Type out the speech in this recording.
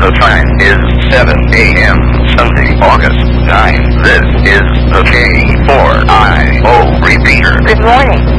The time is 7 a.m. Sunday, August 9. This is the K4IO repeater. Good morning.